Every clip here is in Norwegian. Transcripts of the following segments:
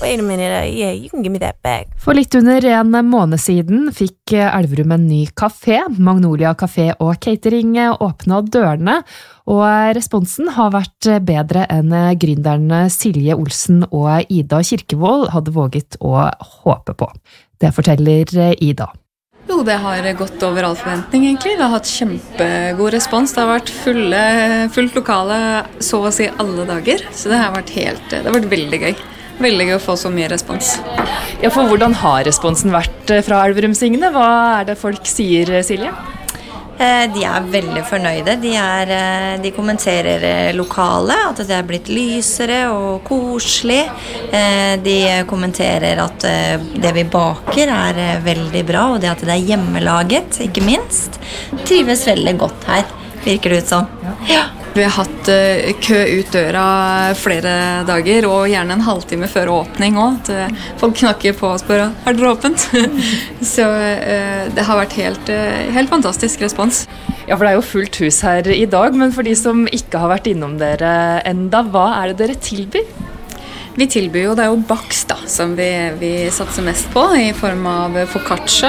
wait a minute, yeah, you can give me that back. For litt under en måned siden fikk Elverum en ny kafé. Magnolia Café og Catering åpnet dørene, og responsen har vært bedre enn gründerne Silje Olsen og Ida Kirkevold hadde våget å håpe på. Det forteller Ida. Jo, det har gått over all forventning egentlig. Vi har hatt kjempegod respons. Det har vært fullt lokale så å si alle dager. Så det har vært veldig gøy. Veldig gøy å få så mye respons. Ja, for hvordan har responsen vært fra Elverumsingene? Hva det folk sier, Silje? De veldig fornøyde. De kommenterer lokale, at det blitt lysere og koselig. De kommenterer at det vi baker veldig bra, og det at det hjemmelaget, ikke minst. Trives veldig godt her, virker det ut som. Ja. Vi har hatt kø ut døra flere dager, og gjerne en halvtime før åpning også. Folk knakker på og spør, dere åpent? Så det har vært helt fantastisk respons. Ja, for det jo fullt hus her i dag, men for de som ikke har vært innom dere enda, hva det dere tilbyr? Vi tilbyr jo, det jo baks da, som vi satser mest på, i form av focaccia,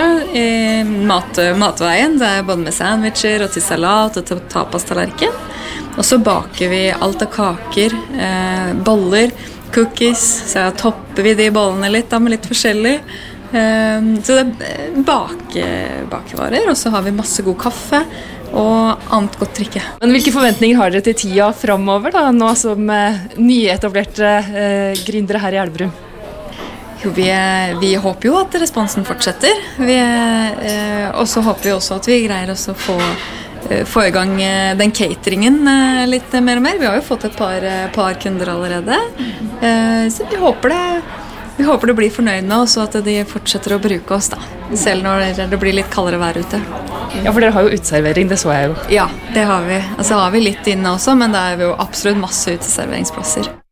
matveien. Det både med sandwicher og til salat og til tapas-tallerken. Og så baker vi alt av kaker, boller, cookies, så topper vi de bollene litt da, med litt forskjellig. Så det bakevarer, og så har vi masse god kaffe og annet godt drikke. Men hvilke forventninger har dere til tida fremover da, nå som nyetablerte gründere her i Elverum? Jo, vi håper jo at responsen fortsetter, og så håper vi også at vi greier oss å få i gang den cateringen litt mer og mer. Vi har jo fått et par kunder allerede, så vi håper det blir fornøyd med oss, og at de fortsetter å bruke oss da, selv når det blir litt kaldere vær ute. Ja, for dere har jo uteservering, det så jeg jo. Ja, det har vi. Altså har vi litt inne også, men det jo absolutt masse uteserveringsplasser.